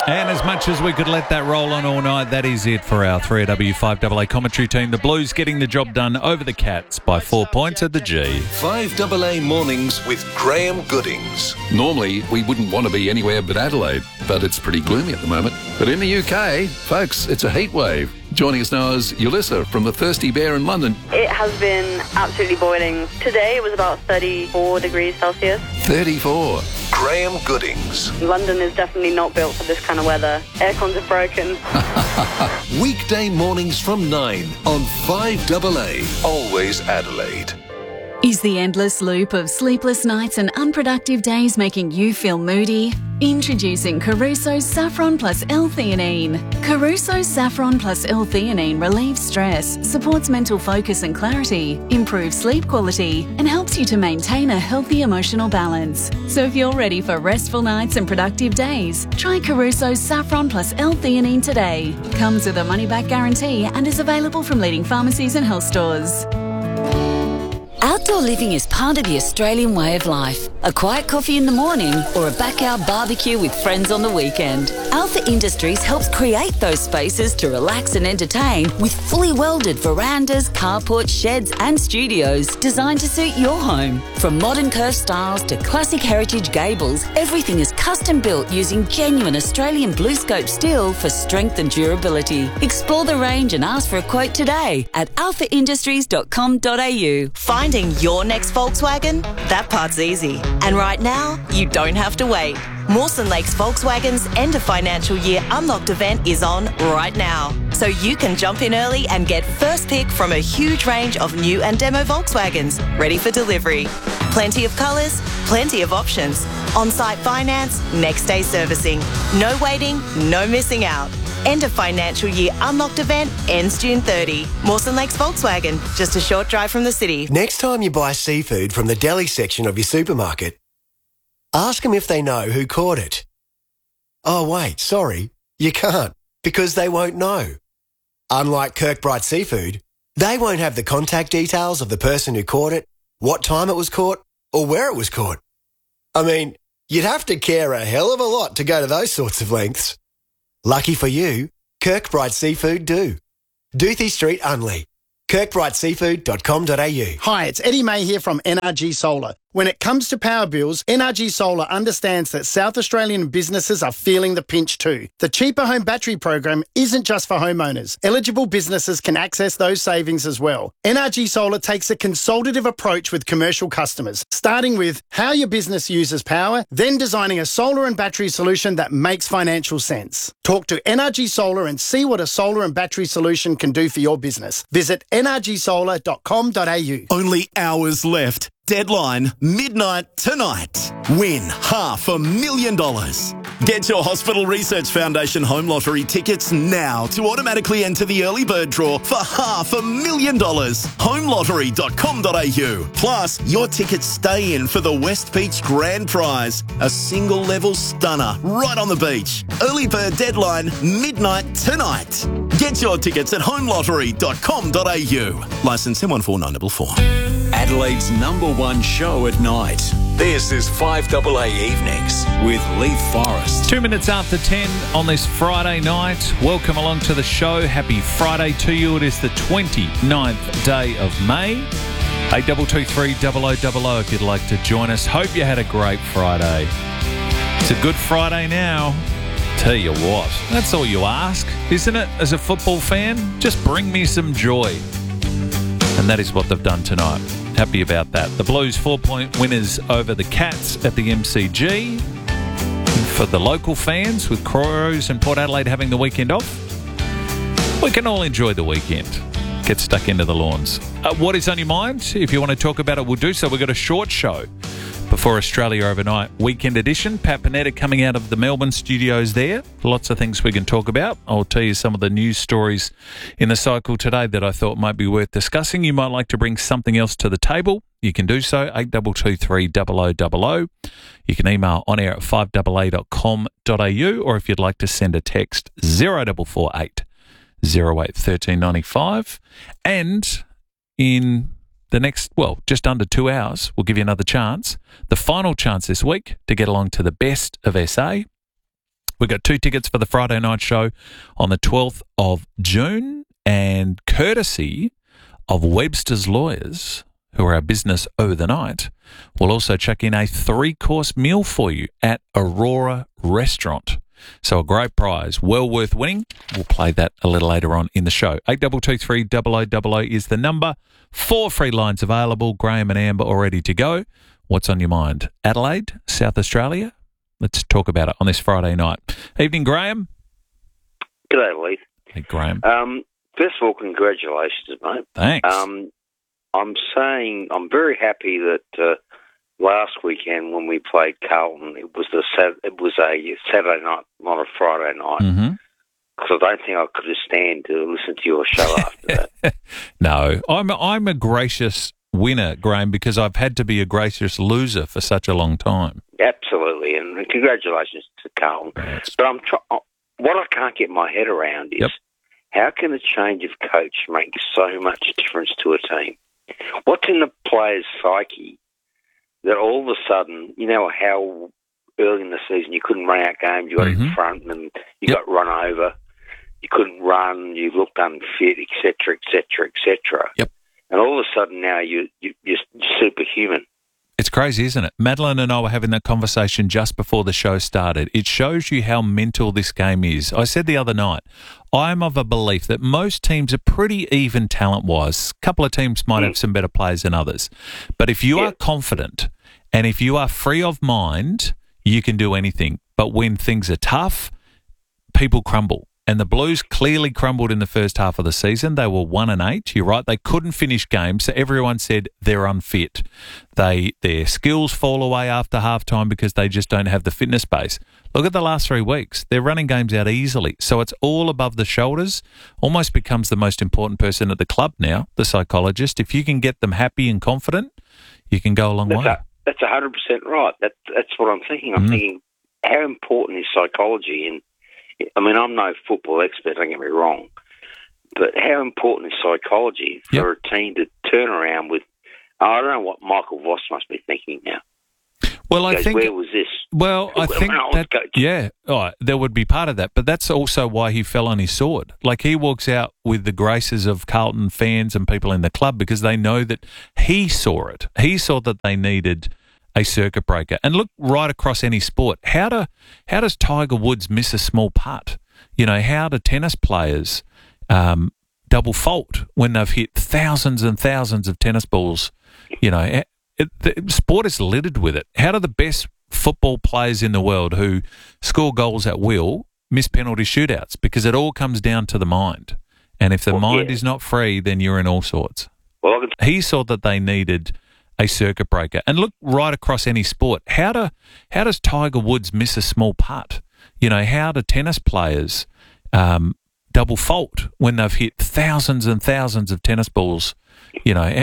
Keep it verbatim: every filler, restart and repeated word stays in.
And as much as we could let that roll on all night, that is it for our three A W five A A commentary team. The Blues getting the job done over the Cats by four points at the G. five A A mornings with Graham Goodings. Normally, we wouldn't want to be anywhere but Adelaide, but it's pretty gloomy at the moment. But in the U K, folks, it's a heat wave. Joining us now is Ulissa from the Thirsty Bear in London. It has been absolutely boiling. Today it was about thirty-four degrees Celsius. thirty-four. Graham Goodings. London is definitely not built for this kind of weather. Aircons are broken. Weekday mornings from nine on five A A. Always Adelaide. Is the endless loop of sleepless nights and unproductive days making you feel moody? Introducing Caruso's Saffron Plus L-Theanine. Caruso's Saffron Plus L-Theanine relieves stress, supports mental focus and clarity, improves sleep quality, and helps you to maintain a healthy emotional balance. So if you're ready for restful nights and productive days, try Caruso's Saffron Plus L-Theanine today. Comes with a money-back guarantee and is available from leading pharmacies and health stores. Outdoor living is part of the Australian way of life. A quiet coffee in the morning or a backyard barbecue with friends on the weekend. Alpha Industries helps create those spaces to relax and entertain with fully welded verandas, carports, sheds and studios designed to suit your home. From modern curved styles to classic heritage gables, everything is custom built using genuine Australian blue scope steel for strength and durability. Explore the range and ask for a quote today at alpha industries dot com dot a u. Finding your next Volkswagen? That part's easy. And right now, you don't have to wait. Mawson Lakes Volkswagen's end of financial year Unlocked event is on right now. So you can jump in early and get first pick from a huge range of new and demo Volkswagens ready for delivery. Plenty of colours, plenty of options. On-site finance, next day servicing. No waiting, no missing out. End of financial year Unlocked event ends June thirtieth. Mawson Lakes Volkswagen, just a short drive from the city. Next time you buy seafood from the deli section of your supermarket, ask them if they know who caught it. Oh wait, sorry, you can't, because they won't know. Unlike Kirkbride Seafood, they won't have the contact details of the person who caught it, what time it was caught, or where it was caught. I mean, you'd have to care a hell of a lot to go to those sorts of lengths. Lucky for you, Kirkbride Seafood do. Doothie Street, Unley. kirkbride seafood dot com dot a u. Hi, it's Eddie May here from N R G Solar. When it comes to power bills, N R G Solar understands that South Australian businesses are feeling the pinch too. The Cheaper Home Battery program isn't just for homeowners. Eligible businesses can access those savings as well. N R G Solar takes a consultative approach with commercial customers, starting with how your business uses power, then designing a solar and battery solution that makes financial sense. Talk to N R G Solar and see what a solar and battery solution can do for your business. Visit n r g solar dot com dot a u. Only hours left. Deadline, midnight tonight. Win half a million dollars. Get your Hospital Research Foundation Home Lottery tickets now to automatically enter the early bird draw for half a million dollars. home lottery dot com dot a u. Plus, your tickets stay in for the West Beach Grand Prize, a single level stunner right on the beach. Early bird deadline, midnight tonight. Get your tickets at home lottery dot com dot a u. Licence M one four nine four four. Adelaide's number one show at night. This is five A A Evenings with Leith Forrest. Two minutes after ten on this Friday night. Welcome along to the show. Happy Friday to you. It is the twenty-ninth day of May. eight two two three double oh double oh if you'd like to join us. Hope you had a great Friday. It's a good Friday now. Tell you what, that's all you ask, isn't it? As a football fan, just bring me some joy. And that is what they've done tonight. Happy about that. The Blues four-point winners over the Cats at the M C G. For the local fans, with Crows and Port Adelaide having the weekend off, we can all enjoy the weekend. Get stuck into the lawns. Uh, what is on your mind? If you want to talk about it, we'll do so. We've got a short show before Australia Overnight Weekend Edition. Pat Panetta coming out of the Melbourne studios there. Lots of things we can talk about. I'll tell you some of the news stories in the cycle today that I thought might be worth discussing. You might like to bring something else to the table. You can do so, eight two two three double oh double oh. You can email on air at five a a dot com dot a u, or if you'd like to send a text, zero four four eight zero eight one three nine five. And in the next, well, just under two hours, we'll give you another chance. The final chance this week to get along to the best of S A. We've got two tickets for the Friday night show on the twelfth of June, and courtesy of Webster's Lawyers, who are our business over the night, we'll also chuck in a three-course meal for you at Aurora Restaurant. So a great prize, well worth winning. We'll play that a little later on in the show. eight two two three, double oh double oh is the number. Four free lines available. Graham and Amber all ready to go. What's on your mind? Adelaide, South Australia? Let's talk about it on this Friday night. Evening, Graham. G'day, Leith. Hey, Graham. Um, first of all, congratulations, mate. Thanks. Um, I'm saying I'm very happy that uh, last weekend when we played Carlton, it was the it was a Saturday night, not a Friday night. Mm-hmm. Because I don't think I could have stand to listen to your show after that. No, I'm a, I'm a gracious winner, Graham, because I've had to be a gracious loser for such a long time. Absolutely, and congratulations to Carlton. Thanks. But I'm try- what I can't get my head around is Yep. how can a change of coach make so much difference to a team? What's in the player's psyche that all of a sudden, you know how early in the season you couldn't run out games, you got Mm-hmm. in front and you Yep. got run over, you couldn't run, you looked unfit, et cetera, et cetera, et cetera. Yep. And all of a sudden now you, you, you're superhuman. It's crazy, isn't it? Madeline and I were having that conversation just before the show started. It shows you how mental this game is. I said the other night, I'm of a belief that most teams are pretty even talent-wise. A couple of teams might mm. have some better players than others. But if you yeah. are confident and if you are free of mind, you can do anything. But when things are tough, people crumble. And the Blues clearly crumbled in the first half of the season. They were one and eight. You're right. They couldn't finish games. So everyone said they're unfit. They their skills fall away after halftime because they just don't have the fitness base. Look at the last three weeks. They're running games out easily. So it's all above the shoulders. Almost becomes the most important person at the club now, the psychologist. If you can get them happy and confident, you can go a long that's way. A, that's one hundred percent right. That, that's what I'm thinking. I'm mm. thinking, how important is psychology in I mean, I'm no football expert, don't get me wrong, but how important is psychology for yep. a team to turn around with, I don't know what Michael Voss must be thinking now. Well, I goes, think... Where was this? Well, I think that, yeah, oh, there would be part of that, but that's also why he fell on his sword. Like, he walks out with the graces of Carlton fans and people in the club because they know that he saw it. He saw that they needed a circuit breaker. And look right across any sport. How do how does Tiger Woods miss a small putt? You know, how do tennis players um, double fault when they've hit thousands and thousands of tennis balls? You know, it, it, the sport is littered with it. How do the best football players in the world who score goals at will miss penalty shootouts? Because it all comes down to the mind. And if the well, mind yeah. is not free, then you're in all sorts. Well, I can... He saw that they needed a circuit breaker. And look right across any sport. How do how does Tiger Woods miss a small putt? You know, how do tennis players um, double fault when they've hit thousands and thousands of tennis balls? You know,